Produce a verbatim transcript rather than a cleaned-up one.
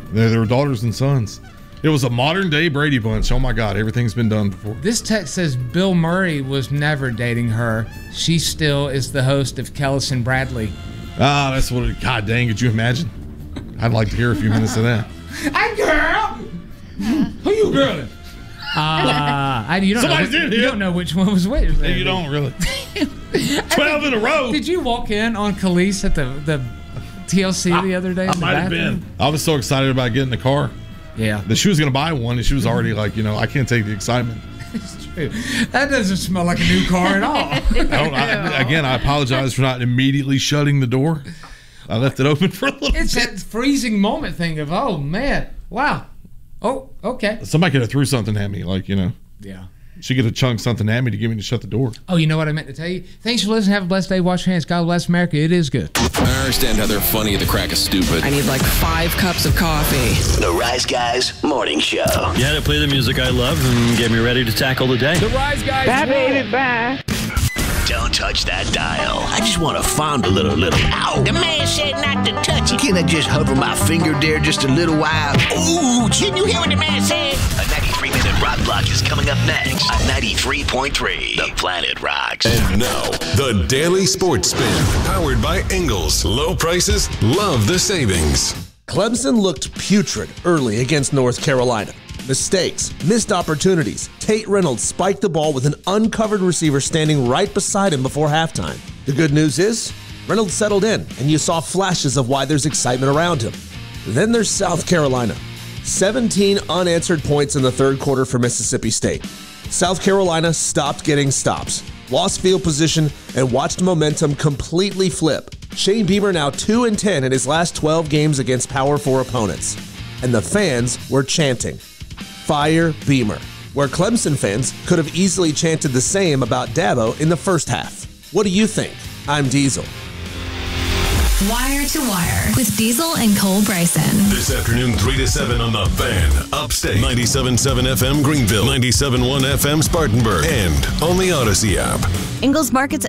They're, they're daughters and sons. It was a modern day Brady Bunch. Oh my God, everything's been done before. This text says Bill Murray was never dating her. She still is the host of Kellis and Bradley. Ah, that's what it, God dang, could you imagine? I'd like to hear a few minutes of that. Hey, girl! Who you girling? Uh, I, you don't Somebody's know, in you here. don't know which one was which. No, you don't really. twelve in a row. Did you walk in on Khalees at the, the T L C the other day? I in the might have bathroom? been. I was so excited about getting the car. Yeah. That she was going to buy one, and she was already like, you know, I can't take the excitement. It's true. That doesn't smell like a new car at all. I don't, I, again, I apologize for not immediately shutting the door. I left it open for a little It's bit. that freezing moment thing of, oh, man, wow. Oh, okay. Somebody could have threw something at me, like, you know. Yeah. She could have chunked something at me to get me to shut the door. Oh, you know what I meant to tell you? Thanks for listening. Have a blessed day. Wash your hands. God bless America. It is good. I understand how they're funny at the crack of stupid. I need like five cups of coffee. The Rise Guys Morning Show. You had to play the music I love and get me ready to tackle the day. The Rise Guys. Bye, baby, bye. Don't touch that dial. I just want to fondle a little, little. Ow! The man said not to touch it. Can I just hover my finger there just a little while? Ooh, didn't you hear what the man said? A ninety-three minute rock block is coming up next on ninety-three point three. The Planet Rocks. And now, the Daily Sports Spin, powered by Ingles. Low prices, love the savings. Clemson looked putrid early against North Carolina. Mistakes, missed opportunities. Tate Reynolds spiked the ball with an uncovered receiver standing right beside him before halftime. The good news is, Reynolds settled in, and you saw flashes of why there's excitement around him. Then there's South Carolina. seventeen unanswered points in the third quarter for Mississippi State. South Carolina stopped getting stops, lost field position, and watched momentum completely flip. Shane Beamer now two and ten in his last twelve games against Power Four opponents. And the fans were chanting, "Fire Beamer," where Clemson fans could have easily chanted the same about Dabo in the first half. What do you think? I'm Diesel. Wire to Wire with Diesel and Cole Bryson. This afternoon, three to seven on The Fan. Upstate. ninety-seven point seven F M Greenville. ninety-seven point one F M Spartanburg. And on the Odyssey app. Ingles Market's